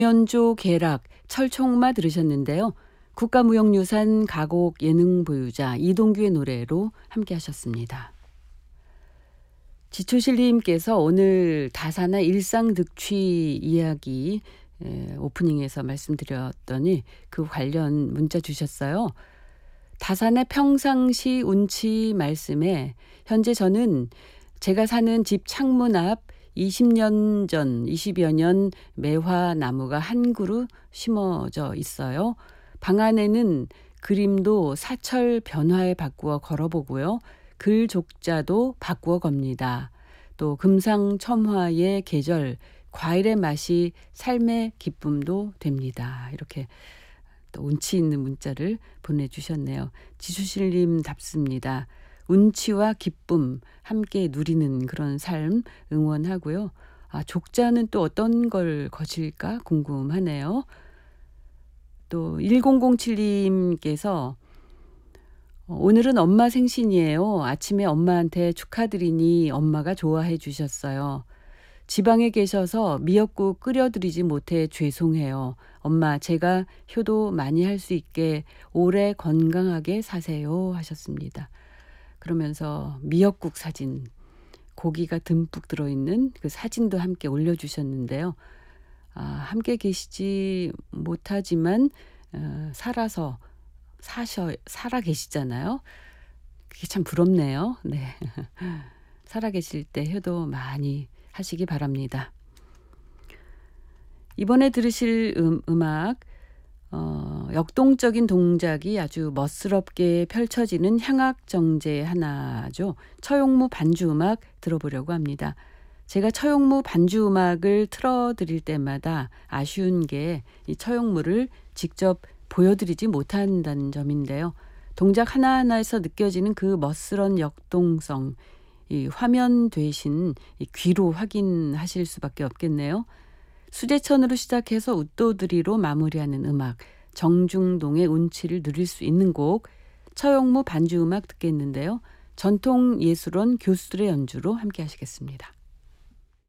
면조 계락 철총마 들으셨는데요. 국가무형유산 가곡 예능 보유자 이동규의 노래로 함께 하셨습니다. 지초실님께서 오늘 다사나 일상 득취 이야기 오프닝에서 말씀드렸더니 그 관련 문자 주셨어요. 다산의 평상시 운치 말씀에 현재 저는 제가 사는 집 창문 앞 20여 년 매화 나무가 한 그루 심어져 있어요. 방 안에는 그림도 사철 변화에 바꾸어 걸어보고요. 글 족자도 바꾸어 겁니다. 또 금상첨화의 계절, 과일의 맛이 삶의 기쁨도 됩니다. 이렇게 또 운치 있는 문자를 보내주셨네요. 지수실님답습니다. 운치와 기쁨 함께 누리는 그런 삶 응원하고요. 족자는 또 어떤 걸 거실까 궁금하네요. 또 1007님께서 오늘은 엄마 생신이에요. 아침에 엄마한테 축하드리니 엄마가 좋아해 주셨어요. 지방에 계셔서 미역국 끓여드리지 못해 죄송해요. 엄마, 제가 효도 많이 할 수 있게 오래 건강하게 사세요 하셨습니다. 그러면서 미역국 사진, 고기가 듬뿍 들어있는 그 사진도 함께 올려주셨는데요. 함께 계시지 못하지만 살아 계시잖아요. 그게 참 부럽네요. 네. 살아 계실 때 효도 많이 하시기 바랍니다. 이번에 들으실 음악 역동적인 동작이 아주 멋스럽게 펼쳐지는 향악정제 하나죠. 처용무 반주 음악 들어보려고 합니다. 제가 처용무 반주 음악을 틀어드릴 때마다 아쉬운 게 이 처용무를 직접 보여드리지 못한다는 점인데요. 동작 하나하나에서 느껴지는 그 멋스런 역동성, 이 화면 대신 이 귀로 확인하실 수밖에 없겠네요. 수제천으로 시작해서 웃도드리로 마무리하는 음악, 정중동의 운치를 누릴 수 있는 곡, 처용무 반주 음악 듣겠는데요. 전통 예술원 교수들의 연주로 함께 하시겠습니다.